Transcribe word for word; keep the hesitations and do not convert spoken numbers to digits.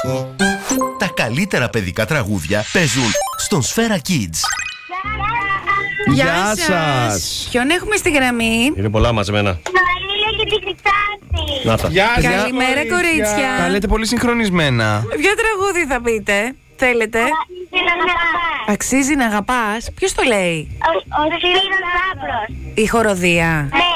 Τα καλύτερα παιδικά τραγούδια παίζουν στον Σφαίρα Kids. Γεια Γεια σας. σας. Ποιον έχουμε στη γραμμή? Είναι πολλά μαζεμένα. Μαρίλα και τη Χρυσάνθη. Να τα. Γεια σας, Καλημέρα, κορίτσια. Τα λέτε πολύ συγχρονισμένα. Ποιο τραγούδι θα πείτε? Θέλετε? Ήθελα να αγαπάς. Αξίζει να αγαπάς. Ποιος το λέει? Ο, ο Σπύρος Λάμπρος. Η χοροδία. Ναι.